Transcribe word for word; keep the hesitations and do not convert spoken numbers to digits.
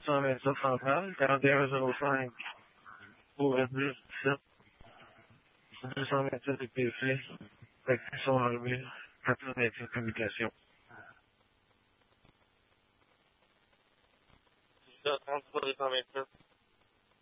cent vingt-sept centrale, quarante et un zéro cinq pour Airbus dix-sept, deux cent vingt-sept E P C, taxis sont enlevés, quatre-vingt-dix communication. trente-trois deux cent vingt-sept.